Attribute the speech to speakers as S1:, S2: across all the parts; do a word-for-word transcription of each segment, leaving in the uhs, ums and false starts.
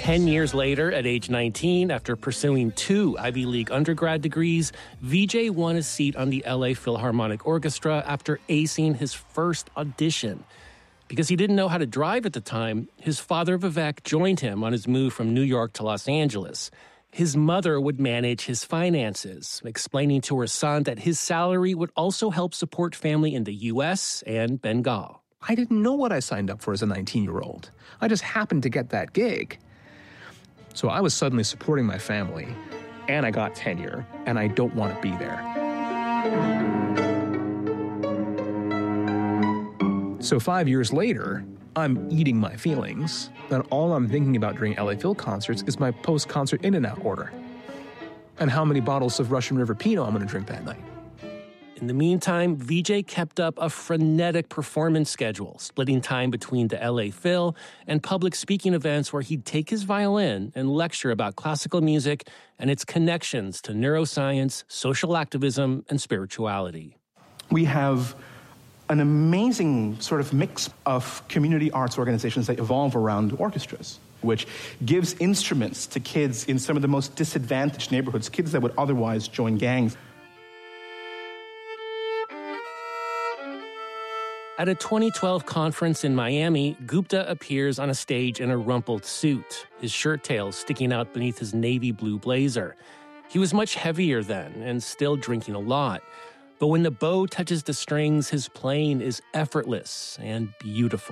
S1: Ten years later, at age nineteen, after pursuing two Ivy League undergrad degrees, Vijay won a seat on the L A Philharmonic Orchestra after acing his first audition. Because he didn't know how to drive at the time, his father, Vivek, joined him on his move from New York to Los Angeles. His mother would manage his finances, explaining to her son that his salary would also help support family in the U S and Bengal.
S2: I didn't know what I signed up for as a nineteen-year-old. I just happened to get that gig. So I was suddenly supporting my family, and I got tenure, and I don't want to be there. So five years later, I'm eating my feelings, and all I'm thinking about during L A Phil concerts is my post-concert In-N-Out order, and how many bottles of Russian River Pinot I'm going to drink that night.
S1: In the meantime, Vijay kept up a frenetic performance schedule, splitting time between the L A Phil and public speaking events where he'd take his violin and lecture about classical music and its connections to neuroscience, social activism, and spirituality.
S3: We have an amazing sort of mix of community arts organizations that evolve around orchestras, which gives instruments to kids in some of the most disadvantaged neighborhoods, kids that would otherwise join gangs.
S1: At a twenty twelve conference in Miami, Gupta appears on a stage in a rumpled suit, his shirt tails sticking out beneath his navy blue blazer. He was much heavier then and still drinking a lot. But when the bow touches the strings, his playing is effortless and beautiful.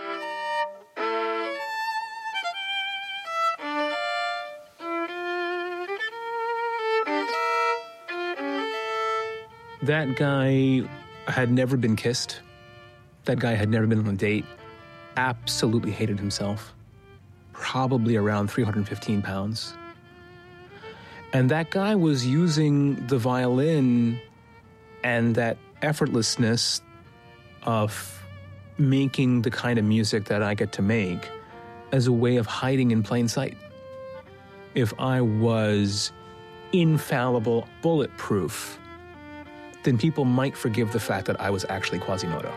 S2: That guy had never been kissed. That guy had never been on a date. Absolutely hated himself. Probably around three hundred fifteen pounds. And that guy was using the violin and that effortlessness of making the kind of music that I get to make as a way of hiding in plain sight. If I was infallible, bulletproof, then people might forgive the fact that I was actually Quasimodo.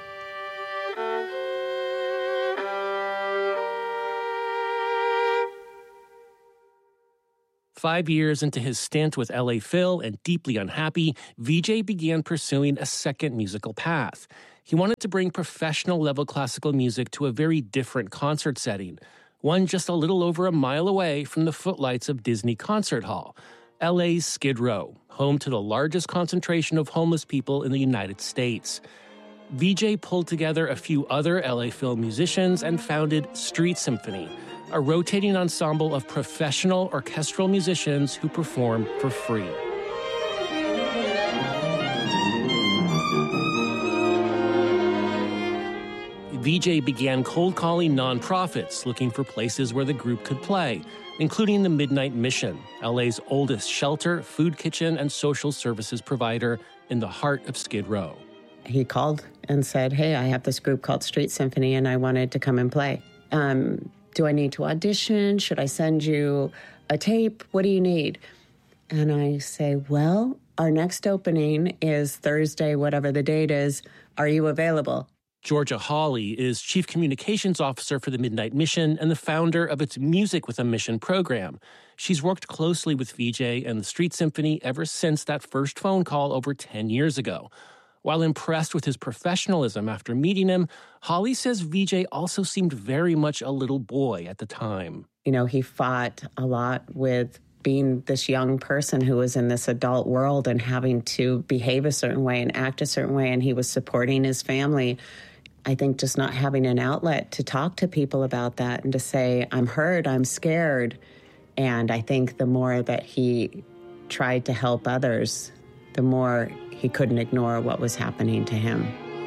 S1: Five years into his stint with L A Phil and deeply unhappy, Vijay began pursuing a second musical path. He wanted to bring professional-level classical music to a very different concert setting, one just a little over a mile away from the footlights of Disney Concert Hall, L A's Skid Row, home to the largest concentration of homeless people in the United States. Vijay pulled together a few other L A Phil musicians and founded Street Symphony, a rotating ensemble of professional orchestral musicians who perform for free. Vijay began cold calling nonprofits looking for places where the group could play, including the Midnight Mission, L A's oldest shelter, food kitchen, and social services provider in the heart of Skid Row.
S4: He called and said, hey, I have this group called Street Symphony and I wanted to come and play. Um, do I need to audition? Should I send you a tape? What do you need? And I say, well, our next opening is Thursday, whatever the date is. Are you available?
S1: Georgia Hawley is Chief Communications Officer for the Midnight Mission and the founder of its Music with a Mission program. She's worked closely with Vijay and the Street Symphony ever since that first phone call over ten years ago. While impressed with his professionalism after meeting him, Hawley says Vijay also seemed very much a little boy at the time.
S4: You know, he fought a lot with being this young person who was in this adult world and having to behave a certain way and act a certain way, and he was supporting his family. I think just not having an outlet to talk to people about that and to say, I'm hurt, I'm scared. And I think the more that he tried to help others, the more he couldn't ignore what was happening to him.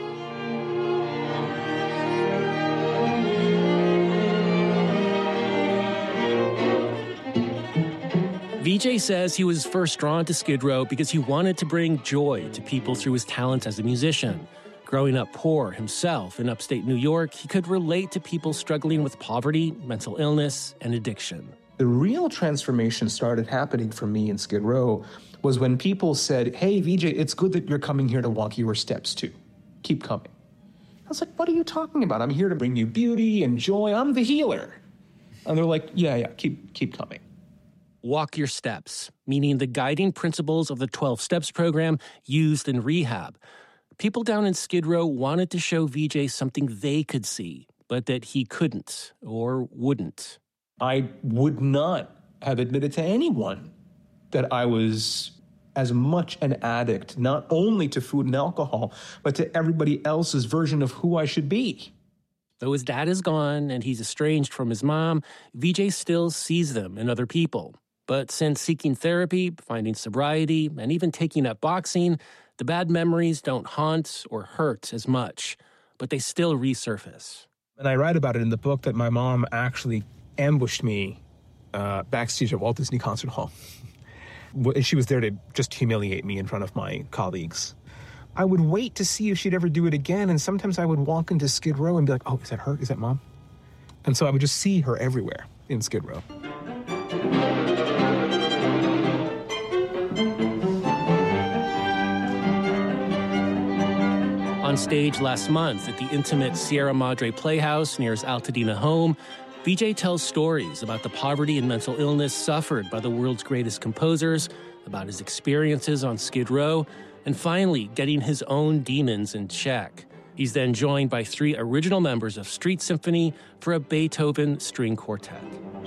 S1: Vijay says he was first drawn to Skid Row because he wanted to bring joy to people through his talents as a musician. Growing up poor himself in upstate New York, he could relate to people struggling with poverty, mental illness, and addiction.
S2: The real transformation started happening for me in Skid Row was when people said, hey, Vijay, it's good that you're coming here to walk your steps too. Keep coming. I was like, what are you talking about? I'm here to bring you beauty and joy. I'm the healer. And they're like, yeah, yeah, keep keep coming.
S1: Walk your steps, meaning the guiding principles of the twelve Steps program used in rehab. People down in Skid Row wanted to show V J something they could see, but that he couldn't or wouldn't.
S2: I would not have admitted to anyone that I was as much an addict, not only to food and alcohol, but to everybody else's version of who I should be.
S1: Though his dad is gone and he's estranged from his mom, V J still sees them in other people. But since seeking therapy, finding sobriety, and even taking up boxing, the bad memories don't haunt or hurt as much, but they still resurface.
S2: And I write about it in the book that my mom actually ambushed me uh, backstage at Walt Disney Concert Hall. She was there to just humiliate me in front of my colleagues. I would wait to see if she'd ever do it again, and sometimes I would walk into Skid Row and be like, oh, is that her? Is that Mom? And so I would just see her everywhere in Skid Row.
S1: On stage last month at the intimate Sierra Madre Playhouse near his Altadena home, V J tells stories about the poverty and mental illness suffered by the world's greatest composers, about his experiences on Skid Row, and finally getting his own demons in check. He's then joined by three original members of Street Symphony for a Beethoven string quartet.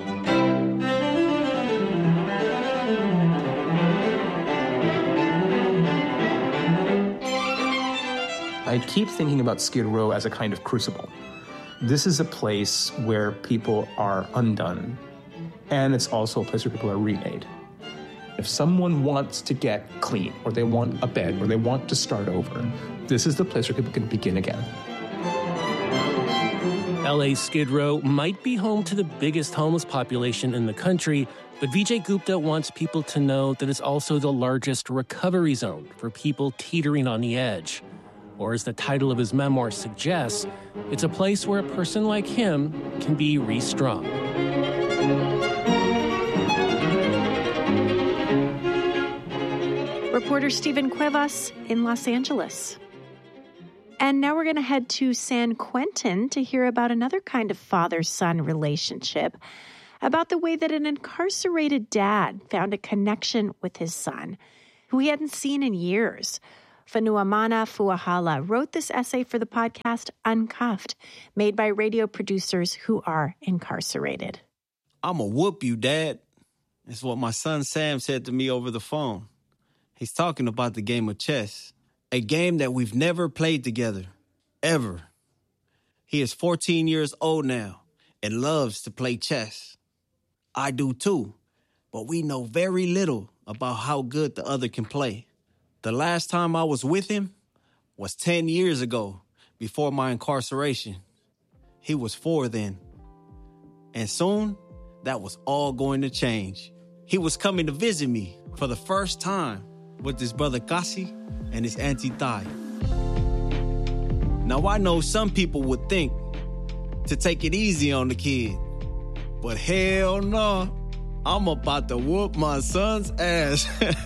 S2: I keep thinking about Skid Row as a kind of crucible. This is a place where people are undone, and it's also a place where people are remade. If someone wants to get clean, or they want a bed, or they want to start over, this is the place where people can begin again.
S1: L A's Skid Row might be home to the biggest homeless population in the country, but Vijay Gupta wants people to know that it's also the largest recovery zone for people teetering on the edge. Or as the title of his memoir suggests, it's a place where a person like him can be re-strung.
S5: Reporter Stephen Cuevas in Los Angeles. And now we're going to head to San Quentin to hear about another kind of father-son relationship, about the way that an incarcerated dad found a connection with his son, who he hadn't seen in years. Fanuamana Fuahala wrote this essay for the podcast Uncuffed, made by radio producers who are incarcerated.
S6: "I'ma whoop you, Dad," is what my son Sam said to me over the phone. He's talking about the game of chess, a game that we've never played together, ever. He is fourteen years old now and loves to play chess. I do too, but we know very little about how good the other can play. The last time I was with him was ten years ago, before my incarceration. He was four then. And soon, that was all going to change. He was coming to visit me for the first time with his brother Kasi and his auntie Thai. Now, I know some people would think to take it easy on the kid, but hell no, I'm about to whoop my son's ass.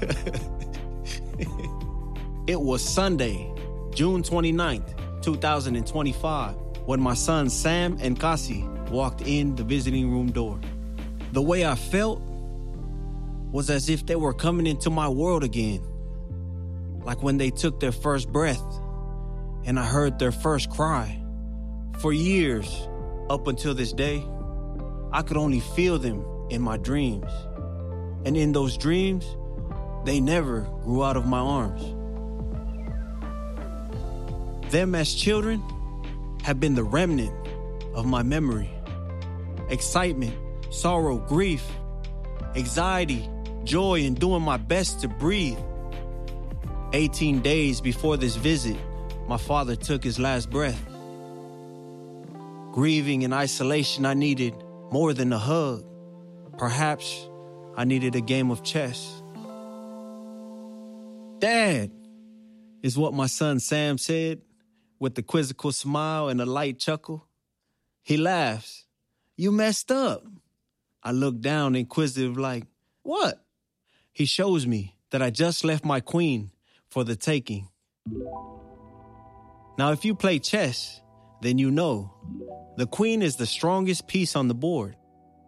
S6: It was Sunday, June twenty-ninth, two thousand twenty-five, when my sons Sam and Kasi walked in the visiting room door. The way I felt was as if they were coming into my world again. Like when they took their first breath and I heard their first cry. For years, up until this day, I could only feel them in my dreams. And in those dreams, they never grew out of my arms. Them as children have been the remnant of my memory. Excitement, sorrow, grief, anxiety, joy, and doing my best to breathe. eighteen days before this visit, my father took his last breath. Grieving in isolation, I needed more than a hug. Perhaps I needed a game of chess. "Dad," is what my son Sam said, with a quizzical smile and a light chuckle. He laughs. "You messed up." I look down inquisitive like, "What?" He shows me that I just left my queen for the taking. Now, if you play chess, then you know the queen is the strongest piece on the board.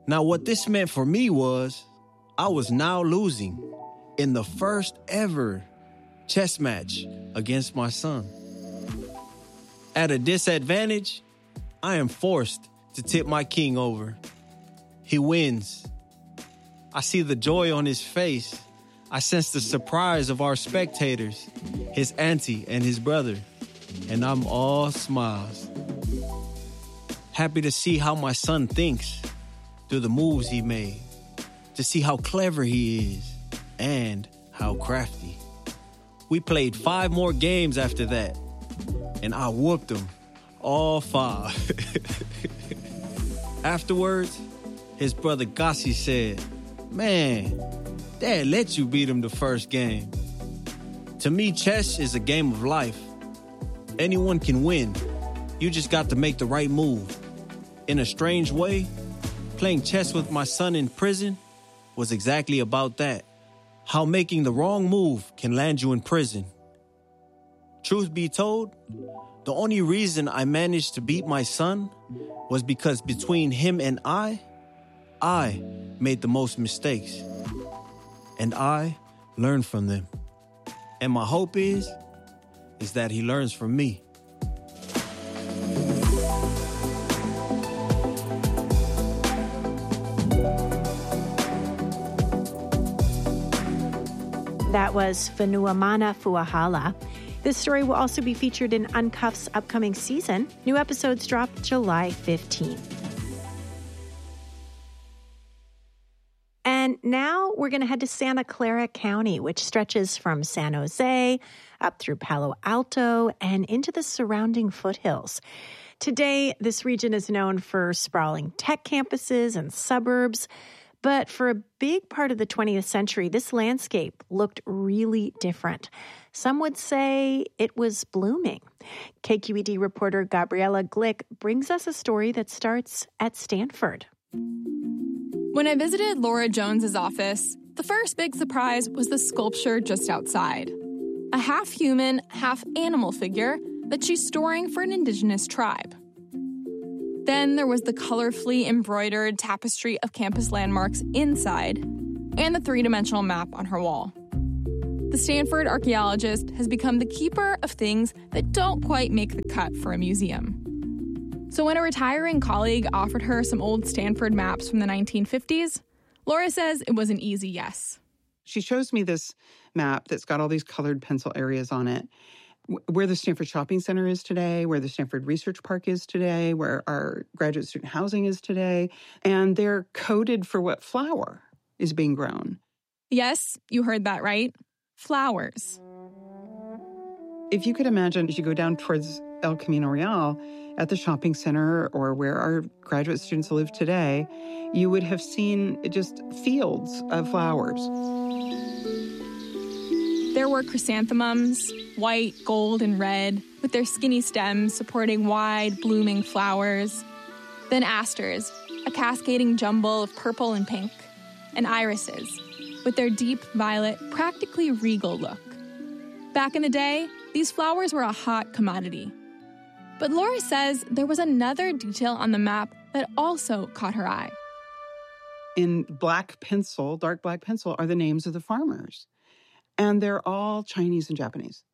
S6: Now, what this meant for me was I was now losing in the first ever chess match against my son. At a disadvantage, I am forced to tip my king over. He wins. I see the joy on his face. I sense the surprise of our spectators, his auntie and his brother, and I'm all smiles. Happy to see how my son thinks through the moves he made, to see how clever he is and how crafty. We played five more games after that, and I whooped him all five. Afterwards, his brother Gassi said, "Man, Dad let you beat him the first game." To me, chess is a game of life. Anyone can win. You just got to make the right move. In a strange way, playing chess with my son in prison was exactly about that. How making the wrong move can land you in prison. Truth be told, the only reason I managed to beat my son was because between him and I, I made the most mistakes. And I learned from them. And my hope is, is that he learns from me.
S5: That was Fanuamana Fuahala. This story will also be featured in Uncuffed's upcoming season. New episodes drop July fifteenth. And now we're going to head to Santa Clara County, which stretches from San Jose up through Palo Alto and into the surrounding foothills. Today, this region is known for sprawling tech campuses and suburbs. But for a big part of the twentieth century, this landscape looked really different. Some would say it was blooming. K Q E D reporter Gabriella Glick brings us a story that starts at Stanford.
S7: When I visited Laura Jones's office, the first big surprise was the sculpture just outside. A half-human, half-animal figure that she's storing for an indigenous tribe. Then there was the colorfully embroidered tapestry of campus landmarks inside and the three-dimensional map on her wall. The Stanford archaeologist has become the keeper of things that don't quite make the cut for a museum. So when a retiring colleague offered her some old Stanford maps from the nineteen fifties, Laura says it was an easy yes.
S8: She shows me this map that's got all these colored pencil areas on it, where the Stanford Shopping Center is today, where the Stanford Research Park is today, where our graduate student housing is today, and they're coded for what flower is being grown.
S7: Yes, you heard that right. Flowers.
S8: If you could imagine, as you go down towards El Camino Real, at the shopping center or where our graduate students live today, you would have seen just fields of flowers.
S7: There were chrysanthemums, white, gold, and red, with their skinny stems supporting wide, blooming flowers. Then asters, a cascading jumble of purple and pink. And irises, with their deep violet, practically regal look. Back in the day, these flowers were a hot commodity. But Laura says there was another detail on the map that also caught her eye.
S8: In black pencil, dark black pencil, are the names of the farmers. And they're all Chinese and Japanese.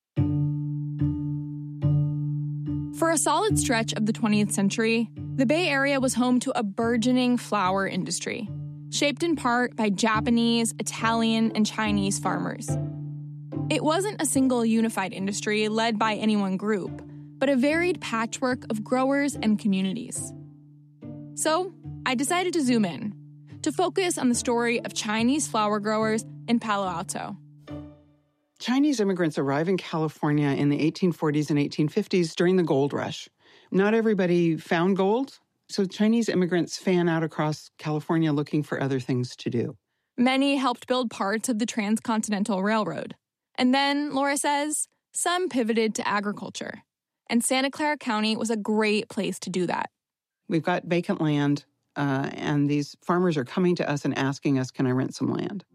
S7: For a solid stretch of the twentieth century, the Bay Area was home to a burgeoning flower industry, shaped in part by Japanese, Italian, and Chinese farmers. It wasn't a single unified industry led by any one group, but a varied patchwork of growers and communities. So, I decided to zoom in, to focus on the story of Chinese flower growers in Palo Alto.
S8: Chinese immigrants arrived in California in the eighteen forties and eighteen fifties during the gold rush. Not everybody found gold, so Chinese immigrants fan out across California looking for other things to do.
S7: Many helped build parts of the Transcontinental Railroad. And then, Laura says, some pivoted to agriculture. And Santa Clara County was a great place to do that.
S8: We've got vacant land, uh, and these farmers are coming to us and asking us, can I rent some land?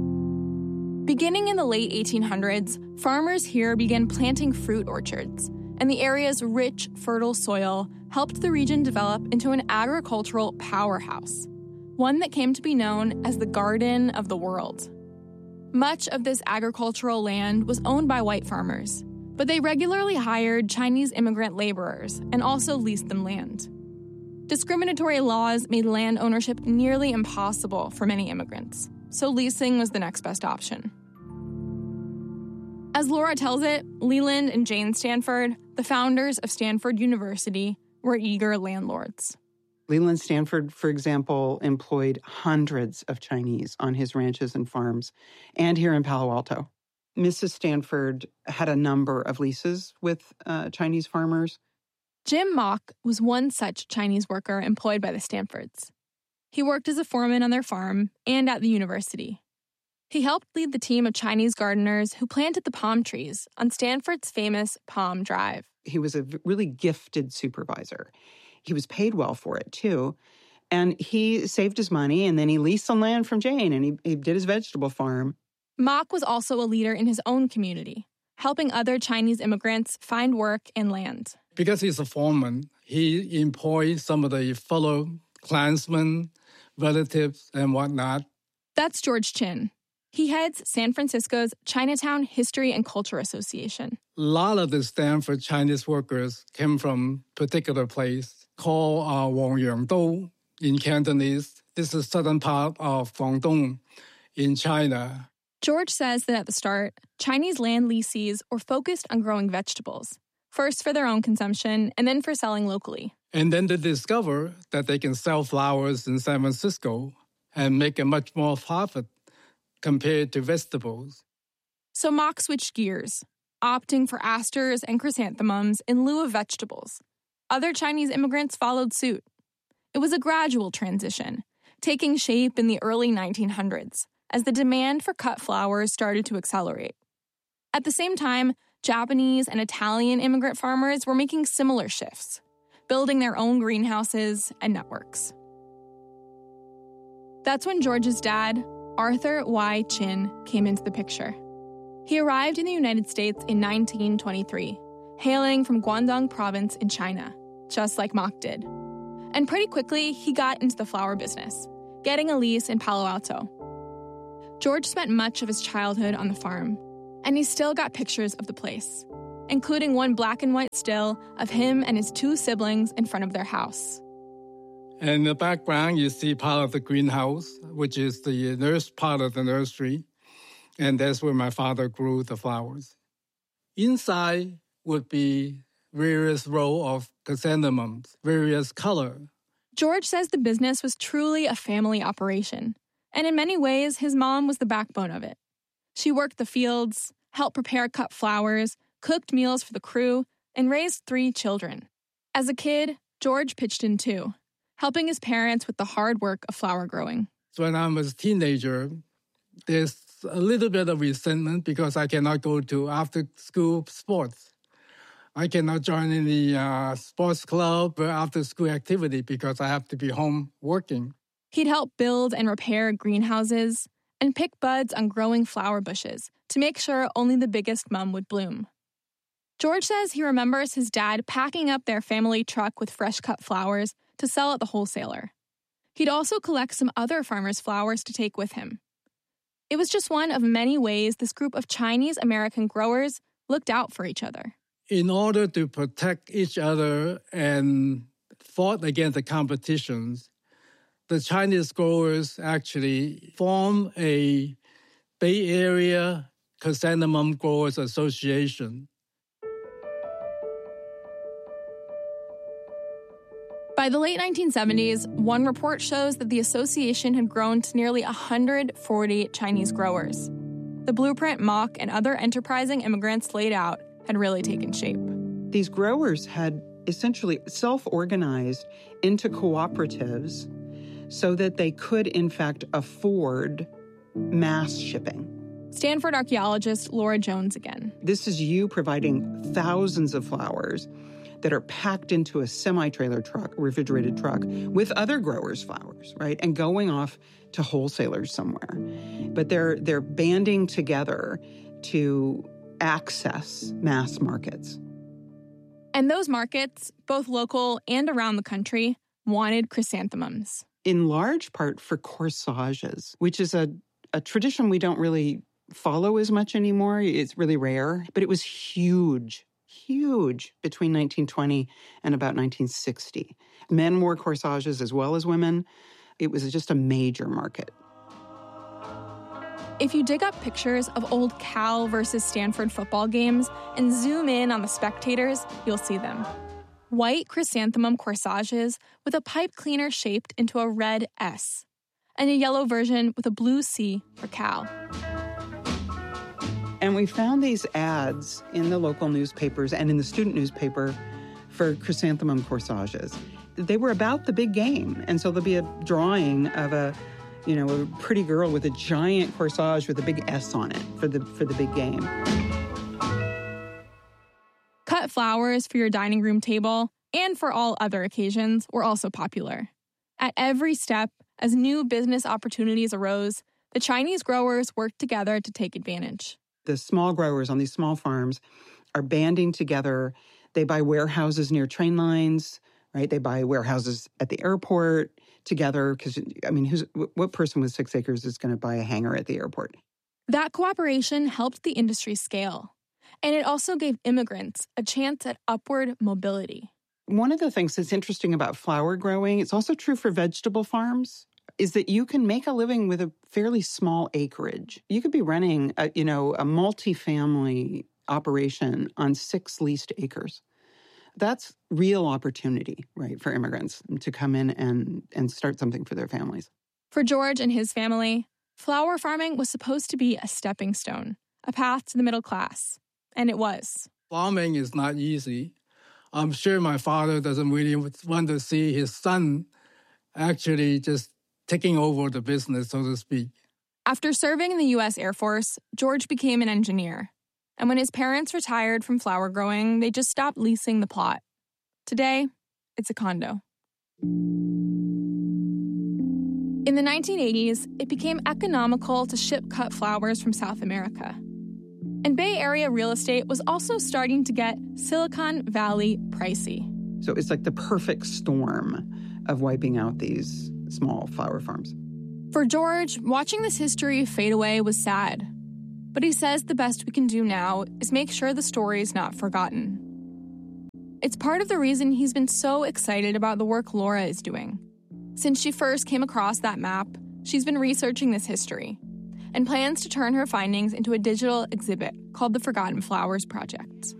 S7: Beginning in the late eighteen hundreds, farmers here began planting fruit orchards, and the area's rich, fertile soil helped the region develop into an agricultural powerhouse, one that came to be known as the Garden of the World. Much of this agricultural land was owned by white farmers, but they regularly hired Chinese immigrant laborers and also leased them land. Discriminatory laws made land ownership nearly impossible for many immigrants, so leasing was the next best option. As Laura tells it, Leland and Jane Stanford, the founders of Stanford University, were eager landlords.
S8: Leland Stanford, for example, employed hundreds of Chinese on his ranches and farms, and here in Palo Alto. Missus Stanford had a number of leases with uh, Chinese farmers.
S7: Jim Mock was one such Chinese worker employed by the Stanfords. He worked as a foreman on their farm and at the university. He helped lead the team of Chinese gardeners who planted the palm trees on Stanford's famous Palm Drive.
S8: He was a really gifted supervisor. He was paid well for it, too. And he saved his money, and then he leased some land from Jane, and he, he did his vegetable farm.
S7: Mock was also a leader in his own community, helping other Chinese immigrants find work and land.
S9: Because he's a foreman, he employed some of the fellow clansmen, relatives, and whatnot.
S7: That's George Chin. He heads San Francisco's Chinatown History and Culture Association.
S9: A lot of the Stanford Chinese workers came from a particular place called uh, Wangyangdou in Cantonese. This is southern part of Guangdong in China.
S7: George says that at the start, Chinese land leasees were focused on growing vegetables, first for their own consumption and then for selling locally.
S9: And then they discover that they can sell flowers in San Francisco and make a much more profit compared to vegetables.
S7: So Mock switched gears, opting for asters and chrysanthemums in lieu of vegetables. Other Chinese immigrants followed suit. It was a gradual transition, taking shape in the early nineteen hundreds as the demand for cut flowers started to accelerate. At the same time, Japanese and Italian immigrant farmers were making similar shifts, building their own greenhouses and networks. That's when George's dad, Arthur Y. Chin, came into the picture. He arrived in the United States in nineteen twenty-three, hailing from Guangdong province in China, just like Mock did. And pretty quickly, he got into the flower business, getting a lease in Palo Alto. George spent much of his childhood on the farm, and he still got pictures of the place, including one black and white still of him and his two siblings in front of their house.
S9: And in the background, you see part of the greenhouse, which is the nurse part of the nursery. And that's where my father grew the flowers. Inside would be various rows of chrysanthemums, various color.
S7: George says the business was truly a family operation. And in many ways, his mom was the backbone of it. She worked the fields, helped prepare cut flowers, cooked meals for the crew, and raised three children. As a kid, George pitched in too, helping his parents with the hard work of flower growing.
S9: So when I was a teenager, there's a little bit of resentment because I cannot go to after-school sports. I cannot join any uh, sports club or after-school activity because I have to be home working.
S7: He'd help build and repair greenhouses and pick buds on growing flower bushes to make sure only the biggest mum would bloom. George says he remembers his dad packing up their family truck with fresh-cut flowers to sell at the wholesaler. He'd also collect some other farmers' flowers to take with him. It was just one of many ways this group of Chinese-American growers looked out for each other.
S9: In order to protect each other and fought against the competitions, the Chinese growers actually formed a Bay Area Chrysanthemum Growers Association.
S7: By the late nineteen seventies, one report shows that the association had grown to nearly one hundred forty Chinese growers. The blueprint Mock and other enterprising immigrants laid out had really taken shape.
S8: These growers had essentially self-organized into cooperatives so that they could, in fact, afford mass shipping.
S7: Stanford archaeologist Laura Jones again.
S8: This is you providing thousands of flowers that are packed into a semi-trailer truck, refrigerated truck, with other growers' flowers, right? And going off to wholesalers somewhere. But they're they're banding together to access mass markets.
S7: And those markets, both local and around the country, wanted chrysanthemums.
S8: In large part for corsages, which is a, a tradition we don't really follow as much anymore. It's really rare, but it was huge, huge between nineteen twenty and about nineteen sixty. Men wore corsages as well as women. It was just a major market.
S7: If you dig up pictures of old Cal versus Stanford football games and zoom in on the spectators, you'll see them. White chrysanthemum corsages with a pipe cleaner shaped into a red S, and a yellow version with a blue C for Cal.
S8: And we found these ads in the local newspapers and in the student newspaper for chrysanthemum corsages. They were about the big game, and so there'll be a drawing of a, you know, a pretty girl with a giant corsage with a big S on it for the for the big game.
S7: Cut flowers for your dining room table and for all other occasions were also popular. At every step, as new business opportunities arose, the Chinese growers worked together to take advantage.
S8: The small growers on these small farms are banding together. They buy warehouses near train lines, right? They buy warehouses at the airport together because, I mean, who's, what person with six acres is going to buy a hangar at the airport?
S7: That cooperation helped the industry scale. And it also gave immigrants a chance at upward mobility.
S8: One of the things that's interesting about flower growing, it's also true for vegetable farms, is that you can make a living with a fairly small acreage. You could be running, a, you know, a multi-family operation on six leased acres. That's real opportunity, right, for immigrants to come in and, and start something for their families.
S7: For George and his family, flower farming was supposed to be a stepping stone, a path to the middle class. And it was.
S9: Farming is not easy. I'm sure my father doesn't really want to see his son actually just taking over the business, so to speak.
S7: After serving in the U S Air Force, George became an engineer. And when his parents retired from flower growing, they just stopped leasing the plot. Today, it's a condo. In the nineteen eighties, it became economical to ship cut flowers from South America. And Bay Area real estate was also starting to get Silicon Valley pricey.
S8: So it's like the perfect storm of wiping out these small flower farms.
S7: For George, watching this history fade away was sad. But he says the best we can do now is make sure the story's not forgotten. It's part of the reason he's been so excited about the work Laura is doing. Since she first came across that map, she's been researching this history and plans to turn her findings into a digital exhibit called the Forgotten Flowers Project.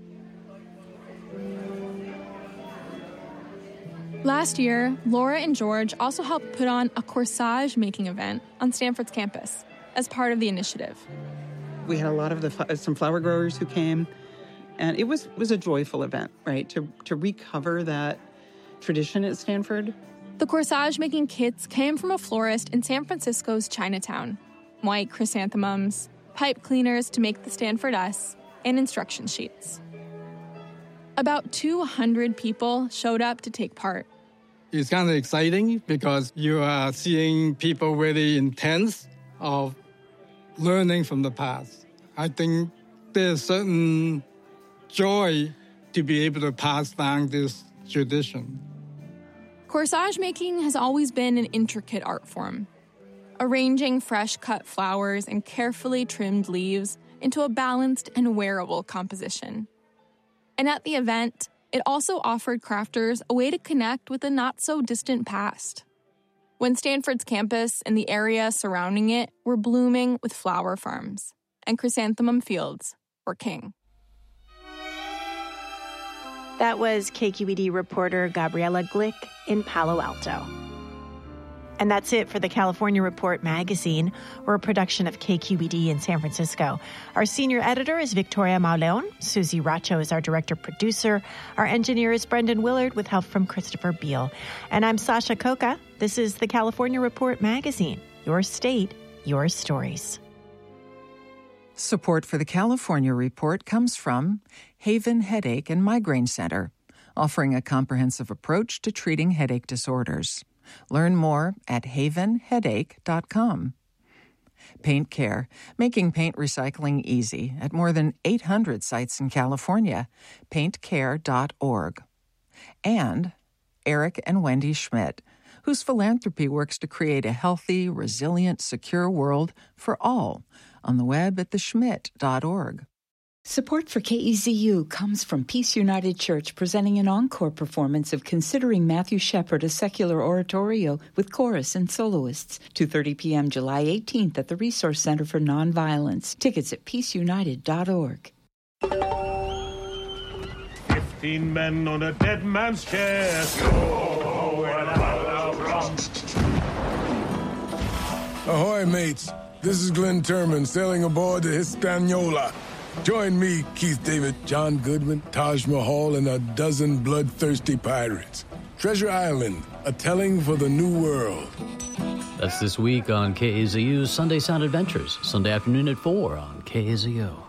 S7: Last year, Laura and George also helped put on a corsage making event on Stanford's campus as part of the initiative.
S8: We had a lot of the some flower growers who came, and it was was a joyful event, right? To to recover that tradition at Stanford.
S7: The corsage making kits came from a florist in San Francisco's Chinatown. White chrysanthemums, pipe cleaners to make the Stanford S, and instruction sheets. About two hundred people showed up to take part.
S9: It's kind of exciting because you are seeing people really intense of learning from the past. I think there's certain joy to be able to pass down this tradition.
S7: Corsage making has always been an intricate art form, arranging fresh cut flowers and carefully trimmed leaves into a balanced and wearable composition. And at the event, it also offered crafters a way to connect with a not-so-distant past, when Stanford's campus and the area surrounding it were blooming with flower farms, and chrysanthemum fields were king.
S5: That was K Q E D reporter Gabriella Glick in Palo Alto. And that's it for the California Report magazine. We're a production of K Q E D in San Francisco. Our senior editor is Victoria Mauleon. Susie Racho is our director-producer. Our engineer is Brendan Willard with help from Christopher Beal. And I'm Sasha Coca. This is the California Report magazine. Your state, your stories.
S10: Support for the California Report comes from Haven Headache and Migraine Center, offering a comprehensive approach to treating headache disorders. Learn more at haven headache dot com. Paint Care, making paint recycling easy at more than eight hundred sites in California. paint care dot org. And Eric and Wendy Schmidt, whose philanthropy works to create a healthy, resilient, secure world for all, on the web at the schmidt dot org.
S11: Support for K E Z U comes from Peace United Church, presenting an encore performance of Considering Matthew Shepard, a secular oratorio with chorus and soloists. two thirty p.m. July eighteenth at the Resource Center for Nonviolence. Tickets at peace united dot org.
S12: Fifteen men on a dead man's chest. Oh, where the hell from?
S13: Ahoy, mates. This is Glenn Turman sailing aboard the Hispaniola. Join me, Keith David, John Goodman, Taj Mahal, and a dozen bloodthirsty pirates. Treasure Island, a telling for the new world.
S14: That's this week on K A Z U's Sunday Sound Adventures, Sunday afternoon at four on K A Z O.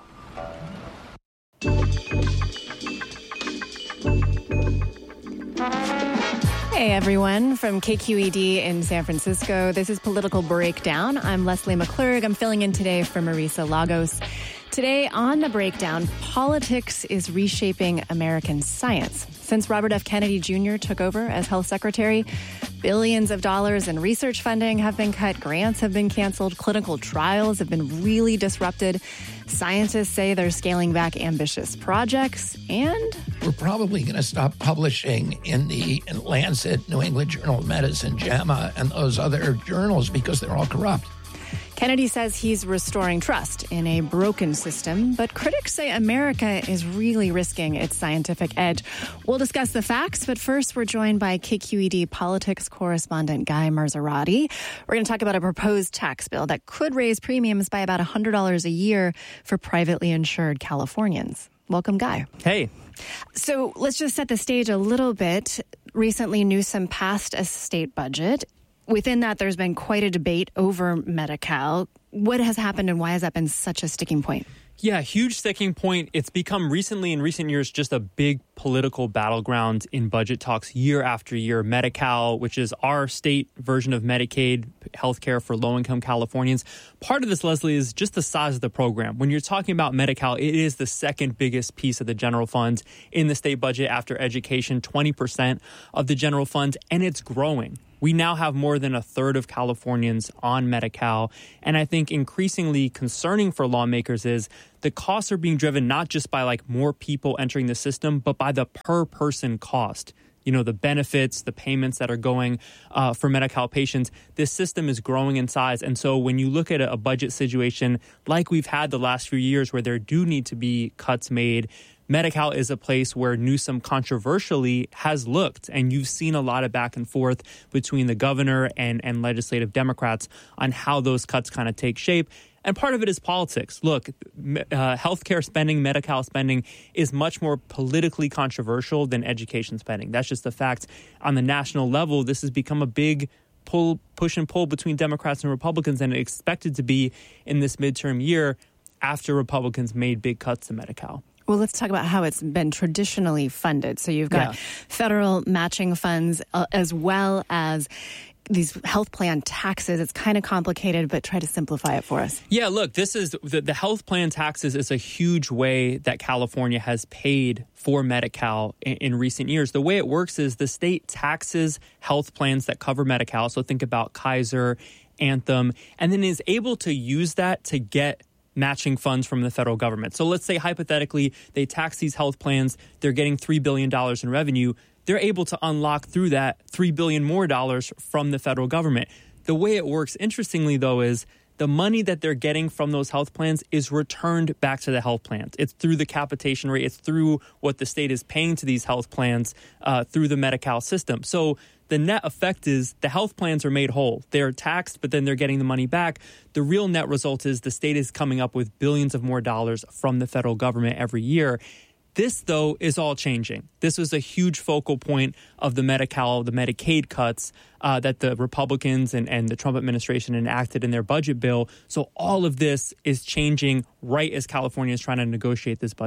S15: Hey everyone, from K Q E D in San Francisco, this is Political Breakdown. I'm Leslie McClurg. I'm filling in today for Marisa Lagos. Today on The Breakdown, politics is reshaping American science. Since Robert F. Kennedy Junior took over as health secretary, billions of dollars in research funding have been cut, grants have been canceled, clinical trials have been really disrupted. Scientists say they're scaling back ambitious projects, and
S16: we're probably going to stop publishing in the Lancet, New England Journal of Medicine, JAMA, and those other journals because they're all corrupt.
S15: Kennedy says he's restoring trust in a broken system, but critics say America is really risking its scientific edge. We'll discuss the facts, but first we're joined by K Q E D politics correspondent Guy Marzorati. We're going to talk about a proposed tax bill that could raise premiums by about one hundred dollars a year for privately insured Californians. Welcome, Guy.
S17: Hey.
S15: So let's just set the stage a little bit. Recently, Newsom passed a state budget. Within that, there's been quite a debate over Medi-Cal. What has happened and why has that been such a sticking point?
S17: Yeah, huge sticking point. It's become recently, in recent years, just a big political battleground in budget talks year after year. Medi-Cal, which is our state version of Medicaid, healthcare for low-income Californians. Part of this, Leslie, is just the size of the program. When you're talking about Medi-Cal, it is the second biggest piece of the general fund in the state budget after education, twenty percent of the general fund, and it's growing. We now have more than a third of Californians on Medi-Cal. And I think increasingly concerning for lawmakers is the costs are being driven not just by like more people entering the system, but by the per person cost. You know, the benefits, the payments that are going uh, for Medi-Cal patients. This system is growing in size. And so when you look at a, a budget situation like we've had the last few years where there do need to be cuts made, Medi-Cal is a place where Newsom controversially has looked, and you've seen a lot of back and forth between the governor and, and legislative Democrats on how those cuts kind of take shape. And part of it is politics. Look, uh, healthcare spending, Medi-Cal spending is much more politically controversial than education spending. That's just a fact. On the national level, this has become a big pull, push and pull between Democrats and Republicans, and it's expected to be in this midterm year after Republicans made big cuts to Medi-Cal.
S15: Well, let's talk about how it's been traditionally funded. So you've got yeah. federal matching funds uh, as well as these health plan taxes. It's kind of complicated, but try to simplify it for us.
S17: Yeah, look, this is the, the health plan taxes is a huge way that California has paid for Medi-Cal in, in recent years. The way it works is the state taxes health plans that cover Medi-Cal. So think about Kaiser, Anthem, and then is able to use that to get matching funds from the federal government. So let's say hypothetically they tax these health plans, they're getting three billion dollars in revenue. They're able to unlock through that three billion dollars more dollars from the federal government. The way it works, interestingly, though, is the money that they're getting from those health plans is returned back to the health plans. It's through the capitation rate. It's through what the state is paying to these health plans uh, through the Medi-Cal system. So the net effect is the health plans are made whole. They're taxed, but then they're getting the money back. The real net result is the state is coming up with billions of more dollars from the federal government every year. This, though, is all changing. This was a huge focal point of the Medi-Cal, the Medicaid cuts uh, that the Republicans and, and the Trump administration enacted in their budget bill. So all of this is changing right as California is trying to negotiate this budget.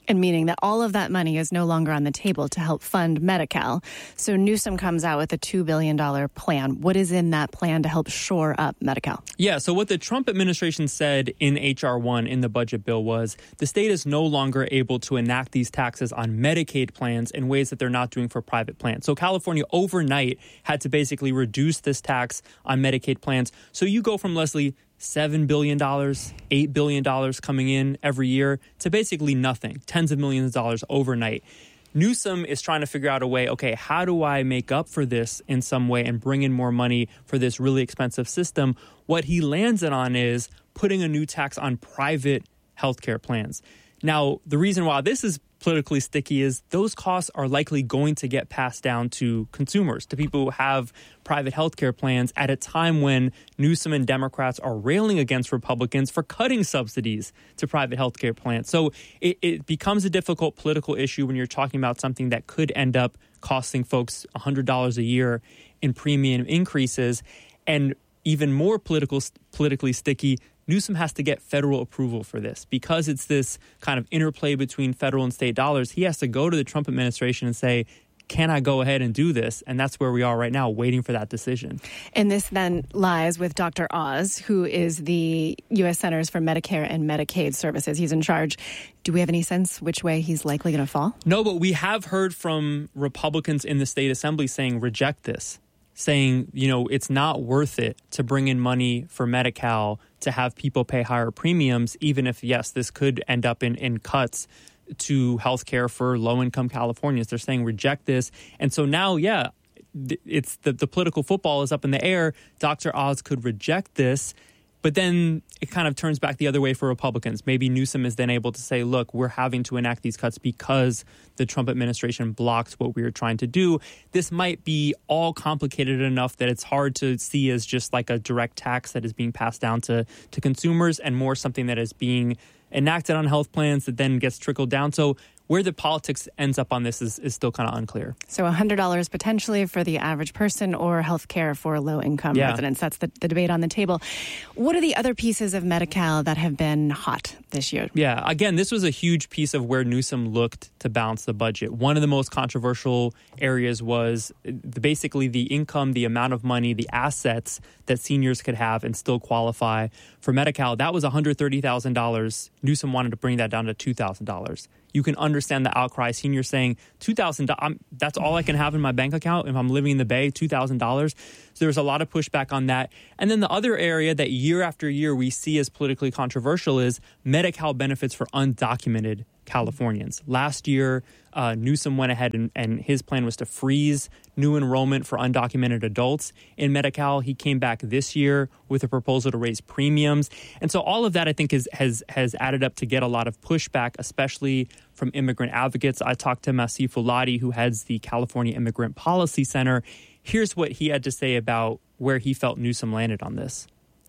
S15: And meaning that all of that money is no longer on the table to help fund Medi-Cal. So Newsom comes out with a two billion dollars plan. What is in that plan to help shore up Medi-Cal?
S17: Yeah, so what the Trump administration said in H R one in the budget bill was the state is no longer able to enact these taxes on Medicaid plans in ways that they're not doing for private plans. So California overnight had to basically reduce this tax on Medicaid plans. So you go from, Leslie, seven billion dollars, eight billion dollars coming in every year to basically nothing, tens of millions of dollars overnight. Newsom is trying to figure out a way, okay, how do I make up for this in some way and bring in more money for this really expensive system? What he lands it on is putting a new tax on private healthcare plans. Now, the reason why this is politically sticky is those costs are likely going to get passed down to consumers, to people who have private healthcare plans at a time when Newsom and Democrats are railing against Republicans for cutting subsidies to private healthcare plans. So it, it becomes a difficult political issue when you're talking about something that could end up costing folks one hundred dollars a year in premium increases. And even more political, politically sticky, Newsom has to get federal approval for this because it's this kind of interplay between federal and state dollars. He has to go to the Trump administration and say, can I go ahead and do this? And that's where we are right now, waiting for that decision.
S15: And this then lies with Doctor Oz, who is the U S Centers for Medicare and Medicaid Services. He's in charge. Do we have any sense which way he's likely going to fall?
S17: No, but we have heard from Republicans in the state assembly saying reject this, saying, you know, it's not worth it to bring in money for Medi-Cal to have people pay higher premiums, even if, yes, this could end up in, in cuts to health care for low-income Californians. They're saying reject this. And so now, yeah, it's the, the political football is up in the air. Doctor Oz could reject this. But then it kind of turns back the other way for Republicans. Maybe Newsom is then able to say, look, we're having to enact these cuts because the Trump administration blocked what we were trying to do. This might be all complicated enough that it's hard to see as just like a direct tax that is being passed down to, to consumers and more something that is being enacted on health plans that then gets trickled down. So where the politics ends up on this is, is still kind of unclear.
S15: So one hundred dollars potentially for the average person or health care for low-income
S17: yeah.
S15: residents. That's the, the debate on the table. What are the other pieces of Medi-Cal that have been hot this year?
S17: Yeah, again, this was a huge piece of where Newsom looked to balance the budget. One of the most controversial areas was the, basically the income, the amount of money, the assets that seniors could have and still qualify for Medi-Cal. That was one hundred thirty thousand dollars. Newsom wanted to bring that down to two thousand dollars. You can understand the outcry. Seniors saying, two thousand dollars, that's all I can have in my bank account if I'm living in the Bay, two thousand dollars. So there's a lot of pushback on that. And then the other area that year after year we see as politically controversial is Medi-Cal benefits for undocumented Californians. Last year, uh, Newsom went ahead and, and his plan was to freeze new enrollment for undocumented adults in Medi-Cal. He came back this year with a proposal to raise premiums. And so all of that, I think, is, has has added up to get a lot of pushback, especially from immigrant advocates. I talked to Masih Fouladi, who heads the California Immigrant Policy Center. Here's what he had to say about where he felt Newsom landed on this.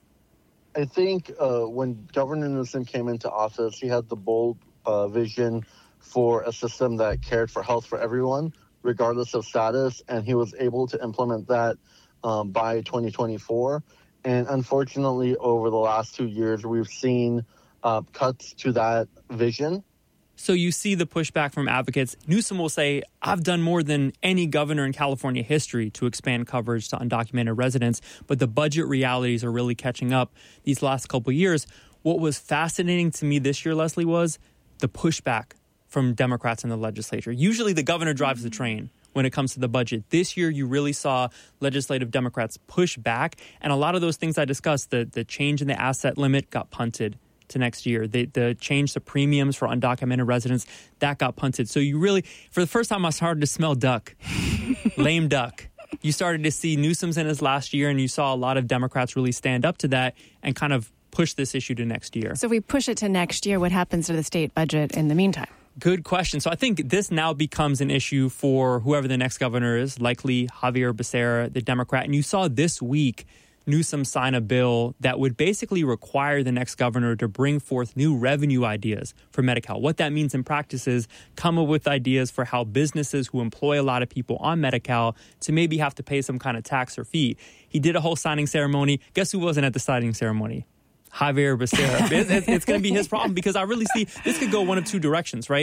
S18: I think uh, when Governor Newsom came into office, he had the bold uh, vision for a system that cared for health for everyone, regardless of status, and he was able to implement that um, by twenty twenty-four. And unfortunately, over the last two years, we've seen uh, cuts to that vision.
S17: So you see the pushback from advocates. Newsom will say, I've done more than any governor in California history to expand coverage to undocumented residents, but the budget realities are really catching up these last couple of years. What was fascinating to me this year, Leslie, was the pushback from Democrats in the legislature. Usually the governor drives the train when it comes to the budget. This year, you really saw legislative Democrats push back, and a lot of those things I discussed, the, the change in the asset limit got punted to next year. The, the change to premiums for undocumented residents, that got punted. So you really, for the first time, I started to smell duck, lame duck. You started to see Newsom's in his last year, and you saw a lot of Democrats really stand up to that and kind of push this issue to next year.
S15: So if we push it to next year, what happens to the state budget in the meantime?
S17: Good question. So I think this now becomes an issue for whoever the next governor is, likely Xavier Becerra, the Democrat. And you saw this week Newsom sign a bill that would basically require the next governor to bring forth new revenue ideas for Medi-Cal. What that means in practice is come up with ideas for how businesses who employ a lot of people on Medi-Cal to maybe have to pay some kind of tax or fee. He did a whole signing ceremony. Guess who wasn't at the signing ceremony? Xavier Becerra. It's, it's going to be his problem because I really see this could go one of two directions, right?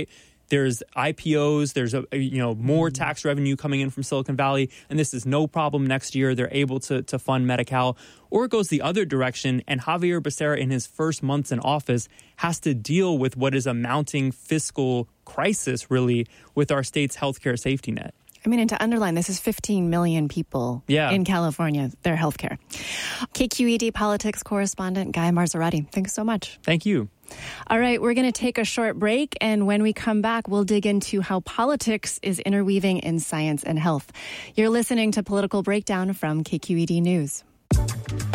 S17: There's I P Os, there's a, you know more tax revenue coming in from Silicon Valley, and this is no problem next year. They're able to, to fund Medi-Cal. Or it goes the other direction, and Javier Becerra, in his first months in office, has to deal with what is a mounting fiscal crisis, really, with our state's healthcare safety net.
S15: I mean, and to underline, this is fifteen million people
S17: yeah.
S15: in California, their healthcare. K Q E D politics correspondent Guy Marzorati, thanks so much.
S17: Thank you.
S15: All right, we're going to take a short break, and when we come back, we'll dig into how politics is interweaving in science and health. You're listening to Political Breakdown from K Q E D News.